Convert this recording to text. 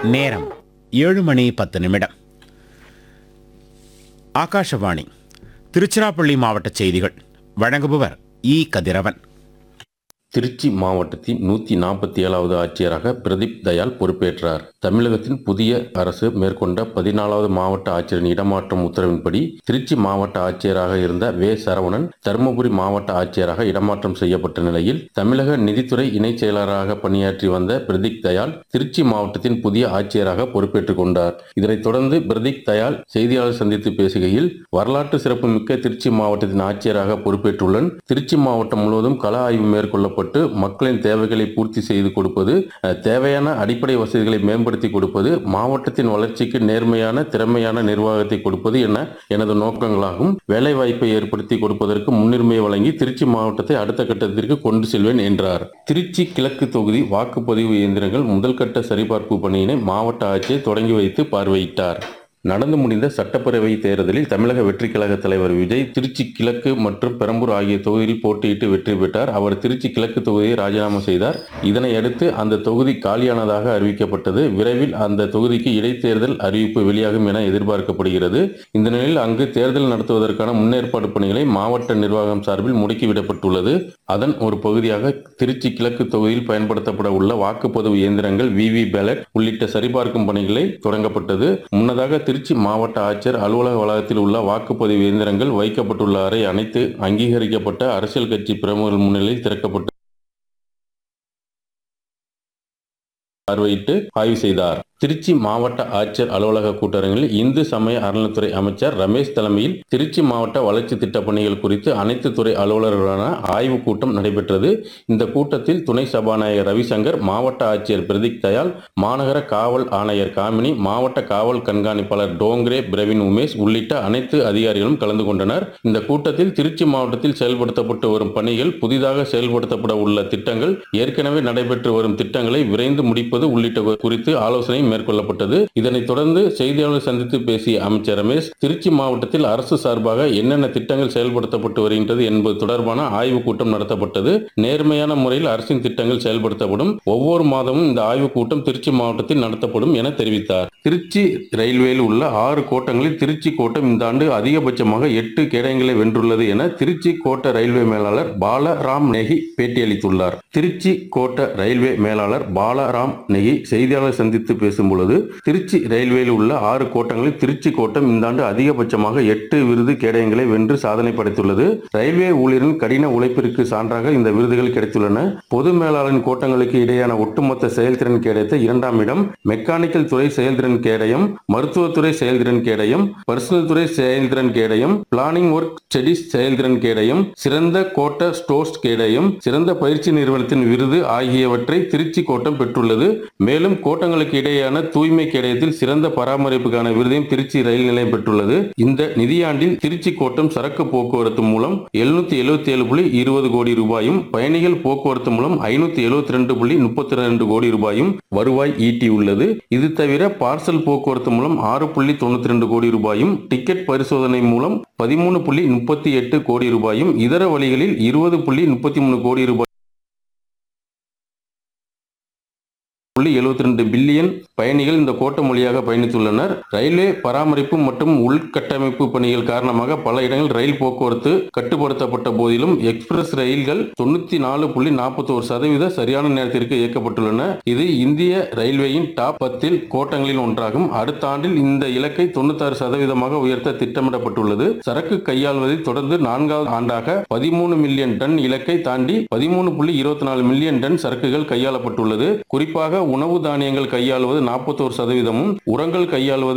நேரம் 7:10. ஆகாஷவாணி திருச்சிராப்பள்ளி மாவட்ட செய்திகள். வழங்குபவர் இ. கதிரவன். திருச்சி மாவட்டத்தின் 147வது ஆட்சியராக பிரதீப் தயாள் பொறுப்பேற்றார். தமிழகத்தின் புதிய அரசு மேற்கொண்ட 14வது மாவட்ட ஆட்சியரின் இடமாற்றம் உத்தரவின்படி திருச்சி மாவட்ட ஆட்சியராக இருந்த வே. சரவணன் தருமபுரி மாவட்ட ஆட்சியராக இடமாற்றம் செய்யப்பட்ட நிலையில் தமிழக நிதித்துறை இணைச் செயலராக பணியாற்றி வந்த பிரதீப் தயாள் திருச்சி மாவட்டத்தின் புதிய ஆட்சியராக பொறுப்பேற்றுக் கொண்டார். இதனைத் தொடர்ந்து பிரதீப் தயாள் செய்தியாளர் சந்தித்து பேசுகையில், வரலாற்று சிறப்புமிக்க திருச்சி மாவட்டத்தின் ஆட்சியராக பொறுப்பேற்றுள்ளேன். திருச்சி மாவட்டம் முழுவதும் கள ஆய்வு மேற்கொள்ளப்பட்டு மக்களின் தேவைகளை பூர்த்தி செய்து கொடுப்பது, தேவையான அடிப்படை வசதிகளை மேம்படுத்தி கொடுப்பது, மாவட்டத்தின் வளர்ச்சிக்கு நேர்மையான திறமையான நிர்வாகத்தை கொடுப்பது என எனது நோக்கங்களாகும். வேலைவாய்ப்பை ஏற்படுத்தி கொடுப்பதற்கு முன்னுரிமை வழங்கி திருச்சி மாவட்டத்தை அடுத்த கட்டத்திற்கு கொண்டு செல்வேன் என்றார். திருச்சி கிழக்கு தொகுதி வாக்குப்பதிவு இயந்திரங்கள் முதல் கட்ட சரிபார்ப்பு பணியினை மாவட்ட ஆட்சியர் தொடங்கி வைத்து பார்வையிட்டார். நடந்து முடிந்த சட்டப்பேரவை தேர்தலில் தமிழக வெற்றி கழக தலைவர் விஜய் திருச்சி கிழக்கு மற்றும் பெரம்பூர் ஆகிய தொகுதியில் போட்டியிட்டு வெற்றி பெற்றார். அவர் திருச்சி கிழக்கு தொகுதியை ராஜினாமா செய்தார். இதனை அடுத்து அந்த தொகுதி காலியானதாக அறிவிக்கப்பட்டது. விரைவில் அந்த தொகுதிக்கு இடைத்தேர்தல் அறிவிப்பு வெளியாகும் என எதிர்பார்க்கப்படுகிறது. இந்த நிலையில் அங்கு தேர்தல் நடத்துவதற்கான முன்னேற்பாடு பணிகளை மாவட்ட நிர்வாகம் சார்பில் முடுக்கிவிடப்பட்டுள்ளது. அதன் ஒரு பகுதியாக திருச்சி கிழக்கு தொகுதியில் பயன்படுத்தப்பட உள்ள வாக்குப்பதிவு இயந்திரங்கள், விவி பேலட் உள்ளிட்ட சரிபார்க்கும் பணிகளை தொடங்கப்பட்டது. முன்னதாக திருச்சி மாவட்ட ஆட்சியர் அலுவலக வளாகத்தில் உள்ள வாக்குப்பதிவு இயந்திரங்கள் வைக்கப்பட்டுள்ள அறை அனைத்து அங்கீகரிக்கப்பட்ட அரசியல் கட்சி பிரமுகர்கள் முன்னிலையில் திறக்கப்பட்டு பார்வையிட்டு ஆய்வு செய்தார். திருச்சி மாவட்ட ஆட்சியர் அலுவலக கூட்டரங்கில் இந்து சமய அறநிலைத்துறை அமைச்சர் ரமேஷ் தலைமையில் திருச்சி மாவட்ட வளர்ச்சி திட்டப் பணிகள் குறித்து அனைத்து துறை அலுவலர்களான ஆய்வுக் கூட்டம் நடைபெற்றது. இந்த கூட்டத்தில் துணை சபாநாயகர் ரவிசங்கர், மாவட்ட ஆட்சியர் பிரதீப் தயாள், மாநகர காவல் ஆணையர் காமினி, மாவட்ட காவல் கண்காணிப்பாளர் டோங்கரே பிரவீன் உமேஷ் உள்ளிட்ட அனைத்து அதிகாரிகளும் கலந்து கொண்டனர். இந்த கூட்டத்தில் திருச்சி மாவட்டத்தில் செயல்படுத்தப்பட்டு வரும் பணிகள், புதிதாக செயல்படுத்தப்பட உள்ள திட்டங்கள், ஏற்கனவே நடைபெற்று வரும் திட்டங்களை விரைந்து முடிப்பது உள்ளிட்ட குறித்து ஆலோசனை மேற்கொள்ளப்பட்டது. இதனைத் தொடர்ந்து செய்தியாளர் சந்தித்து பேசிய அமைச்சர் ரமேஷ், திருச்சி மாவட்டத்தில் அரசு சார்பாக என்னென்ன திட்டங்கள் செயல்படுத்தப்பட்டு வருகின்றது என்பது தொடர்பான ஆய்வுக் கூட்டம் நடத்தப்பட்டது. நேர்மையான முறையில் அரசின் திட்டங்கள் செயல்படுத்தப்படும். ஒவ்வொரு மாதமும் இந்த ஆய்வுக் கூட்டம் திருச்சி மாவட்டத்தில் நடத்தப்படும் என தெரிவித்தார். திருச்சி ரயில்வேயில் உள்ள 6 கோட்டங்களில் திருச்சி கோட்டம் இந்த ஆண்டு அதிகபட்சமாக 8 கேடயங்களை வென்றுள்ளது என திருச்சி கோட்ட ரயில்வே மேலாளர் பாலராம் நெகி பேட்டியளித்துள்ளார். திருச்சி கோட்ட ரயில்வே மேலாளர் பாலராம் நெகி செய்தியாளர் சந்தித்து பேசும்பொழுது, திருச்சி ரயில்வேயில் உள்ள 6 கோட்டங்களில் திருச்சி கோட்டம் இந்த ஆண்டு அதிகபட்சமாக 8 விருது கேடயங்களை வென்று சாதனை படைத்துள்ளது. ரயில்வே ஊழியரின் கடின உழைப்பிற்கு சான்றாக இந்த விருதுகள் கிடைத்துள்ளன. பொது மேலாளரின் கோட்டங்களுக்கு இடையான ஒட்டுமொத்த செயல்திறன் கேடயத்தை 2ஆம் இடம், மெக்கானிக்கல் துறை செயல்திறன் கேடயம், மருத்துவத்துறை செயல்திறன் கேடயம், பர்சனல் துறை செயல்திறன் கேடயம், பிளானிங் ஒர்க் ஸ்டடிஸ் செயல்திறன் கேடயம், சிறந்த கோட்ட ஸ்டோர்ஸ் கேடயம், சிறந்த பயிற்சி நிறுவனத்தின் விருது ஆகியவற்றை திருச்சி கோட்டம் பெற்றுள்ளது. மேலும் கோட்டங்களுக்கு இடையேயான தூய்மை கேடயத்தில் சிறந்த பராமரிப்புக்கான விருதையும் திருச்சி ரயில் நிலையம் பெற்றுள்ளது. இந்த நிதியாண்டில் திருச்சி கோட்டம் சரக்கு போக்குவரத்து மூலம் 777.20 கோடி ரூபாயும், பயணிகள் போக்குவரத்து மூலம் 572.32 கோடி ரூபாயும் வருவாய் ஈட்டியுள்ளது. இது தவிர பார்சல் போக்குவரத்து மூலம் 6.92 கோடி ரூபாயும், டிக்கெட் பரிசோதனை மூலம் 13.38 கோடி ரூபாயும், இதர வழிகளில் 20.33 கோடி ரூபாய் 72 பில்லியன் பயணிகள் இந்த கோட்டம் வழியாக பயணித்துள்ளனர். ரயில்வே பராமரிப்பு மற்றும் உள்கட்டமைப்பு பணிகள் காரணமாக பல இடங்களில் ரயில் போக்குவரத்து கட்டுப்படுத்தப்பட்ட போதிலும் எக்ஸ்பிரஸ் ரயில்கள் 94.41% சரியான நேரத்திற்கு இயக்கப்பட்டுள்ளன. இது இந்திய ரயில்வேயின் டாப் 10 கோட்டங்களில் ஒன்றாகும். அடுத்த ஆண்டில் இந்த இலக்கை 96% உயர்த்த திட்டமிடப்பட்டுள்ளது. சரக்கு கையாள்வதில் தொடர்ந்து 4வது ஆண்டாக 13 மில்லியன் டன் இலக்கை தாண்டி 13.24 மில்லியன் டன் சரக்குகள் கையாளப்பட்டுள்ளது. குறிப்பாக உணவு தானியங்கள் கையாளுவது 41%, உரங்கள் கையாளுவது